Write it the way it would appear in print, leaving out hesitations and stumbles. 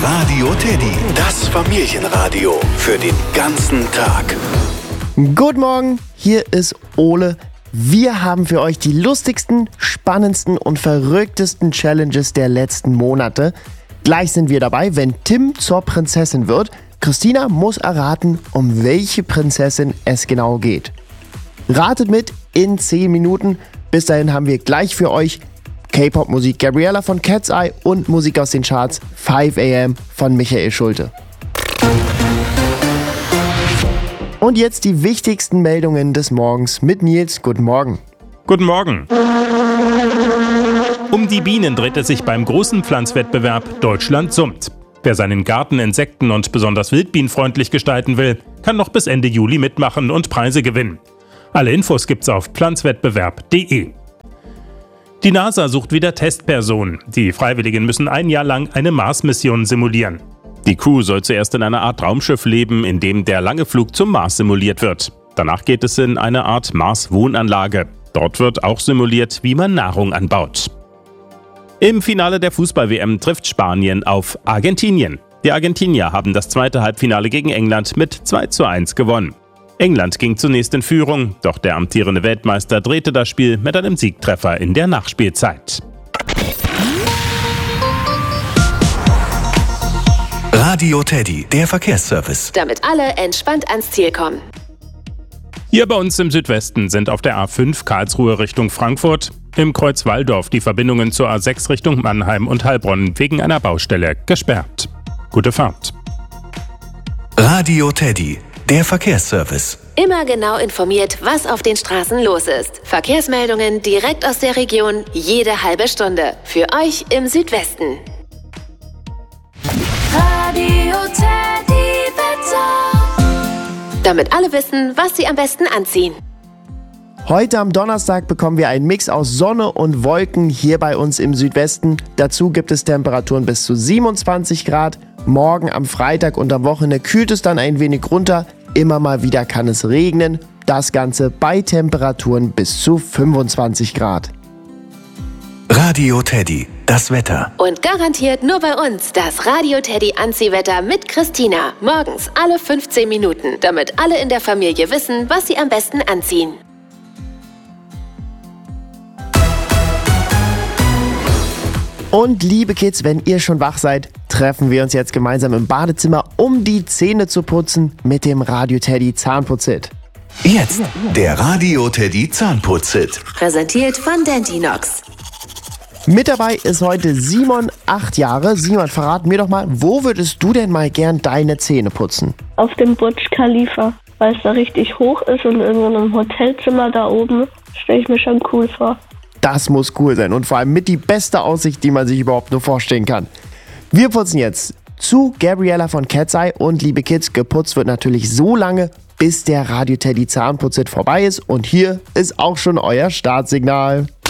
Radio Teddy, das Familienradio für den ganzen Tag. Guten Morgen, hier ist Ole. Wir haben für euch die lustigsten, spannendsten und verrücktesten Challenges der letzten Monate. Gleich sind wir dabei, wenn Tim zur Prinzessin wird. Christina muss erraten, um welche Prinzessin es genau geht. Ratet mit in 10 Minuten. Bis dahin haben wir gleich für euch K-Pop-Musik Gabriella von Cat's Eye und Musik aus den Charts 5 AM von Michael Schulte. Und jetzt die wichtigsten Meldungen des Morgens mit Nils. Guten Morgen. Guten Morgen. Um die Bienen dreht es sich beim großen Pflanzwettbewerb Deutschland summt. Wer seinen Garten insekten- und besonders wildbienenfreundlich gestalten will, kann noch bis Ende Juli mitmachen und Preise gewinnen. Alle Infos gibt's auf pflanzwettbewerb.de. Die NASA sucht wieder Testpersonen. Die Freiwilligen müssen ein Jahr lang eine Mars-Mission simulieren. Die Crew soll zuerst in einer Art Raumschiff leben, in dem der lange Flug zum Mars simuliert wird. Danach geht es in eine Art Mars-Wohnanlage. Dort wird auch simuliert, wie man Nahrung anbaut. Im Finale der Fußball-WM trifft Spanien auf Argentinien. Die Argentinier haben das zweite Halbfinale gegen England mit 2:1 gewonnen. England ging zunächst in Führung, doch der amtierende Weltmeister drehte das Spiel mit einem Siegtreffer in der Nachspielzeit. Radio Teddy, der Verkehrsservice. Damit alle entspannt ans Ziel kommen. Hier bei uns im Südwesten sind auf der A5 Karlsruhe Richtung Frankfurt, im Kreuz Walldorf die Verbindungen zur A6 Richtung Mannheim und Heilbronn wegen einer Baustelle gesperrt. Gute Fahrt. Radio Teddy, der Verkehrsservice. Immer genau informiert, was auf den Straßen los ist. Verkehrsmeldungen direkt aus der Region, jede halbe Stunde. Für euch im Südwesten. Radio Teddy Wetter. Damit alle wissen, was sie am besten anziehen. Heute am Donnerstag bekommen wir einen Mix aus Sonne und Wolken hier bei uns im Südwesten. Dazu gibt es Temperaturen bis zu 27 Grad. Morgen am Freitag und am Wochenende kühlt es dann ein wenig runter. Immer mal wieder kann es regnen. Das Ganze bei Temperaturen bis zu 25 Grad. Radio Teddy, das Wetter. Und garantiert nur bei uns das Radio Teddy Anziehwetter mit Christina. Morgens alle 15 Minuten, damit alle in der Familie wissen, was sie am besten anziehen. Und liebe Kids, wenn ihr schon wach seid, treffen wir uns jetzt gemeinsam im Badezimmer, um die Zähne zu putzen mit dem Radio Teddy Zahnputzhit. Jetzt der Radio Teddy Zahnputzhit. Präsentiert von Dentinox. Mit dabei ist heute Simon, 8 Jahre. Simon, verrat mir doch mal, wo würdest du denn mal gern deine Zähne putzen? Auf dem Burj Khalifa, weil es da richtig hoch ist und in so einem Hotelzimmer da oben, stelle ich mir schon cool vor. Das muss cool sein und vor allem mit die beste Aussicht, die man sich überhaupt nur vorstellen kann. Wir putzen jetzt zu Gabriella von Cat's Eye und liebe Kids, geputzt wird natürlich so lange, bis der Radio Teddy Zahnputzhit vorbei ist und hier ist auch schon euer Startsignal.